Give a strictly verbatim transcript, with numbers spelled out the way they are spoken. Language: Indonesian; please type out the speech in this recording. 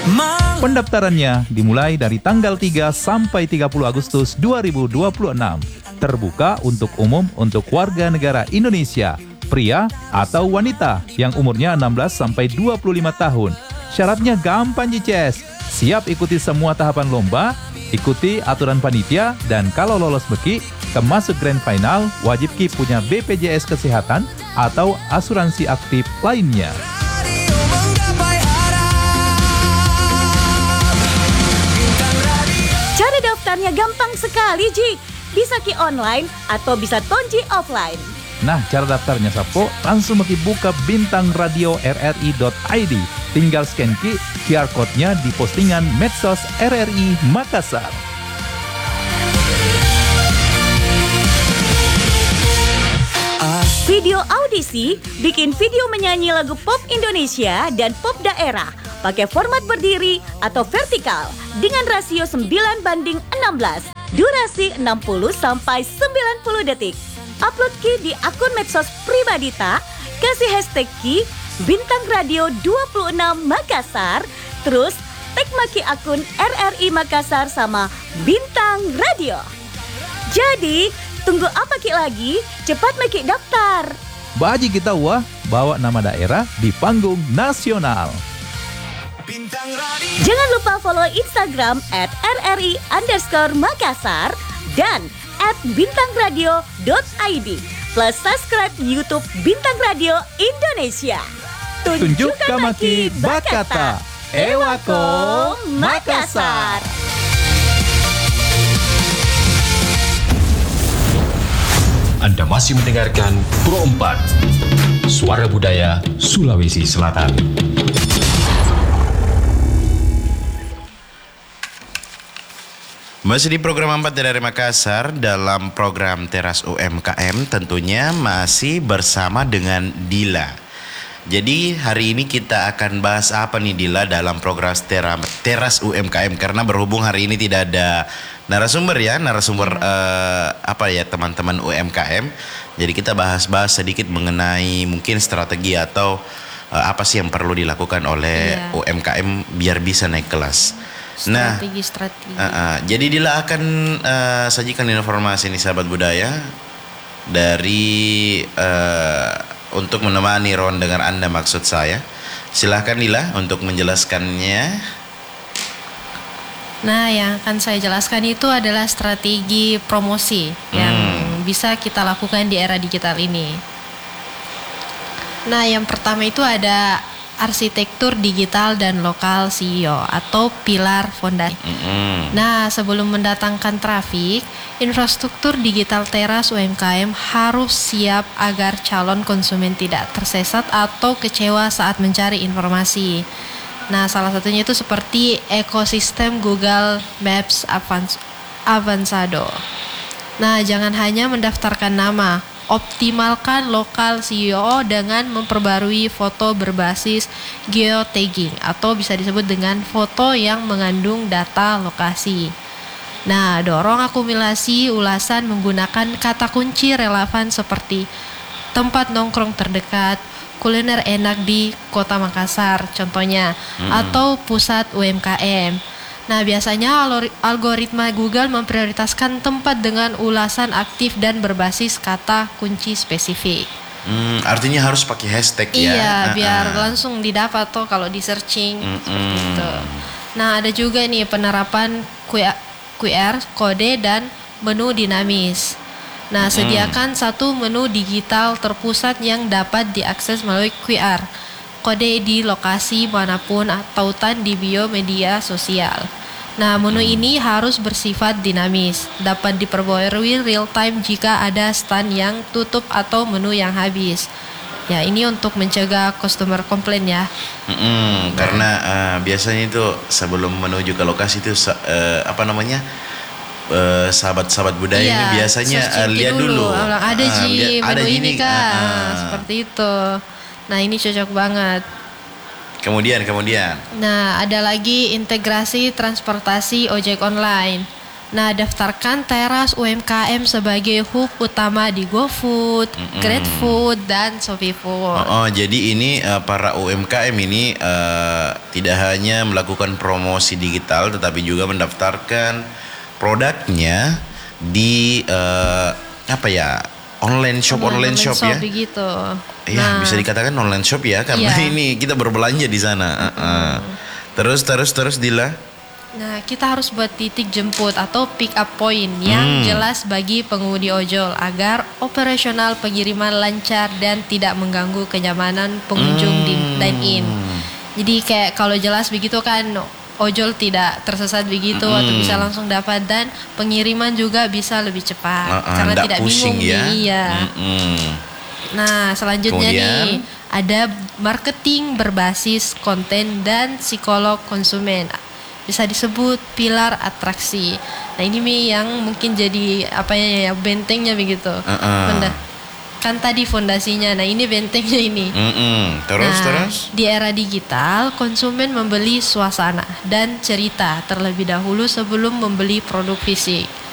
Pendaftarannya dimulai dari tanggal tiga sampai tiga puluh Agustus dua ribu dua puluh enam. Terbuka untuk umum untuk warga negara Indonesia, pria atau wanita yang umurnya enam belas sampai dua puluh lima tahun. Syaratnya gampang Cices. Siap ikuti semua tahapan lomba, ikuti aturan panitia, dan kalau lolos beki, kemasuk grand final, wajib Ki punya B P J S Kesehatan atau asuransi aktif lainnya. Cara daftarnya gampang sekali, Ji. Bisa Ki online atau bisa Tonji offline. Nah, cara daftarnya Sapo, langsung Ki buka bintang radio r r i dot i d. Tinggal scan Ki Q R code-nya di postingan medsos R R I Makassar. Video audisi, bikin video menyanyi lagu pop Indonesia dan pop daerah. Pakai format berdiri atau vertikal dengan rasio sembilan banding enam belas. Durasi enam puluh sampai sembilan puluh detik. Upload Ki di akun medsos pribadi tak, kasih hashtag Ki Bintang Radio dua puluh enam Makassar, terus tag Maki akun R R I Makassar sama Bintang Radio. Jadi, tunggu apa Ki lagi? Cepat Maki daftar. Baji kita wah, bawa nama daerah di panggung nasional. Jangan lupa follow Instagram at r r i underscore Makassar dan at bintangradio dot i d plus subscribe YouTube Bintang Radio Indonesia. Tunjukkan Maki Bakata, Ewako Makassar. Anda masih mendengarkan Pro empat, Suara Budaya Sulawesi Selatan. Masih di program empat dari Makassar, dalam program Teras U M K M tentunya masih bersama dengan Dila. Jadi hari ini kita akan bahas apa nih Dila dalam program Teras U M K M, karena berhubung hari ini tidak ada narasumber ya, narasumber uh, apa ya teman-teman U M K M. Jadi kita bahas-bahas sedikit mengenai mungkin strategi atau uh, apa sih yang perlu dilakukan oleh iya. U M K M biar bisa naik kelas. Strategi, nah, strategi. Uh, uh, jadi Dila akan uh, sajikan informasi nih sahabat budaya dari uh, untuk menemani ruang dengar Anda maksud saya. Silahkan Dila untuk menjelaskannya. Nah, yang akan saya jelaskan itu adalah strategi promosi hmm. yang bisa kita lakukan di era digital ini. Nah, yang pertama itu ada arsitektur digital dan lokal S E O atau pilar fondasi. Mm-hmm. Nah, sebelum mendatangkan trafik, infrastruktur digital teras U M K M harus siap agar calon konsumen tidak tersesat atau kecewa saat mencari informasi. Nah, salah satunya itu seperti ekosistem Google Maps Avanzado. Nah, jangan hanya mendaftarkan nama, optimalkan lokal S E O dengan memperbarui foto berbasis geotagging atau bisa disebut dengan foto yang mengandung data lokasi. Nah, dorong akumulasi ulasan menggunakan kata kunci relevan seperti tempat nongkrong terdekat, kuliner enak di Kota Makassar contohnya, hmm. atau pusat U M K M. Nah, biasanya algoritma Google memprioritaskan tempat dengan ulasan aktif dan berbasis kata kunci spesifik. Hmm, artinya harus pakai hashtag ya? Iya, biar uh-uh. langsung didapat tuh kalau di searching. Mm-mm. Seperti itu. Nah, ada juga nih penerapan Q R, kode, dan menu dinamis. Nah, mm-hmm. sediakan satu menu digital terpusat yang dapat diakses melalui Q R. Kode di lokasi manapun atau tautan di bio media sosial. Nah, menu hmm. ini harus bersifat dinamis, dapat diperbarui real time jika ada stand yang tutup atau menu yang habis. Ya, ini untuk mencegah customer komplain ya. Hmm, nah. Karena uh, biasanya itu sebelum menuju ke lokasi itu uh, apa namanya? Uh, sahabat-sahabat budaya iya, ini biasanya uh, lihat dulu. dulu. Ada uh, Ji, menu ada ini Kak. Uh, uh. Seperti itu. Nah, ini cocok banget. Kemudian, kemudian. Nah, ada lagi integrasi transportasi ojek online. Nah, daftarkan Teras U M K M sebagai hub utama di GoFood, Mm-mm. GrabFood, dan ShopeeFood. Oh, oh, jadi ini uh, para U M K M ini uh, tidak hanya melakukan promosi digital, tetapi juga mendaftarkan produknya di uh, apa ya, online shop, online, Online shop, ya. begitu. Iya, bisa dikatakan online shop ya, karena Iya. ini kita berbelanja di sana. Uh-uh. Terus, terus, terus, Dila. Nah, kita harus buat titik jemput atau pick up point yang Hmm. jelas bagi pengemudi ojol agar operasional pengiriman lancar dan tidak mengganggu kenyamanan pengunjung di Hmm. dine-in. Jadi kayak kalau jelas begitu kan ojol tidak tersesat begitu Hmm. atau bisa langsung dapat, dan pengiriman juga bisa lebih cepat Uh-uh, karena ndak tidak pusing bingung ya. nih. Iya. Mm-mm. Nah, selanjutnya Kemudian? nih ada marketing berbasis konten dan psikolog konsumen. Bisa disebut pilar atraksi. Nah, ini Mi yang mungkin jadi apa ya, ya bentengnya begitu. Uh-uh. Fonda- Kan tadi fondasinya. Nah, ini bentengnya ini. Mm-mm. Terus, Nah, terus. di era digital, konsumen membeli suasana dan cerita terlebih dahulu sebelum membeli produk fisik.